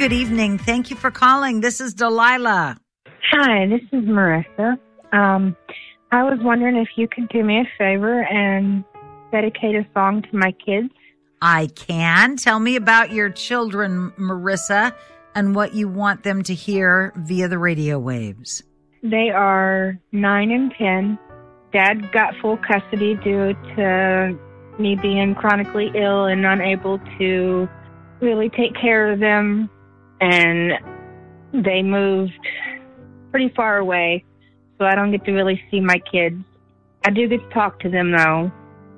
good evening. Thank you for calling. This is Delilah. Hi, this is Marissa. I was wondering if you could do me a favor and dedicate a song to my kids. I can. Tell me about your children, Marissa, and what you want them to hear via the radio waves. They are 9 and 10. Dad got full custody due to me being chronically ill and unable to really take care of them. And they moved pretty far away, so I don't get to really see my kids. I do get to talk to them, though.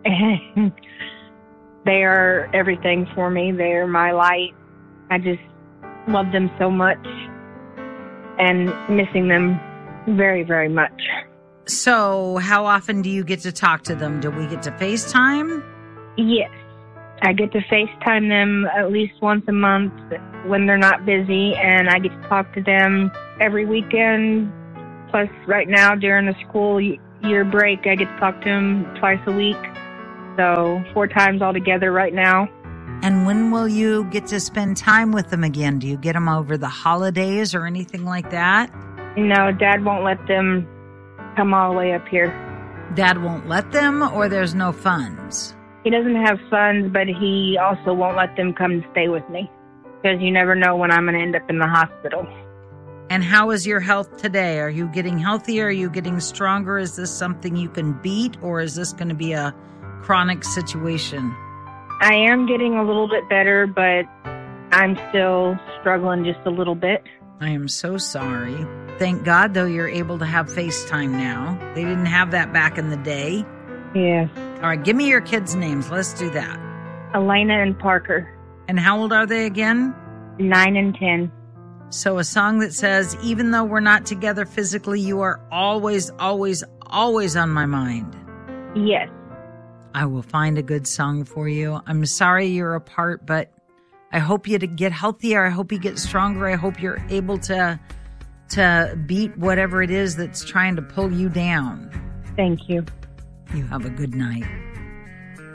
They are everything for me. They are my light. I just love them so much and missing them very, very much. So how often do you get to talk to them? Do we get to FaceTime? Yes. I get to FaceTime them at least once a month when they're not busy, and I get to talk to them every weekend. Plus, right now, during the school year break, I get to talk to them twice a week. So 4 times altogether right now. And when will you get to spend time with them again? Do you get them over the holidays or anything like that? No, Dad won't let them come all the way up here. Dad won't let them, or there's no funds? He doesn't have funds, but he also won't let them come and stay with me because you never know when I'm going to end up in the hospital. And how is your health today? Are you getting healthier? Are you getting stronger? Is this something you can beat, or is this going to be a chronic situation? I am getting a little bit better, but I'm still struggling just a little bit. I am so sorry. Thank God, though, you're able to have FaceTime now. They didn't have that back in the day. Yes. All right, give me your kids' names. Let's do that. Elena and Parker. And how old are they again? 9 and 10. So a song that says, even though we're not together physically, you are always, always, always on my mind. Yes. I will find a good song for you. I'm sorry you're apart, but I hope you to get healthier. I hope you get stronger. I hope you're able to beat whatever it is that's trying to pull you down. Thank you. You have a good night.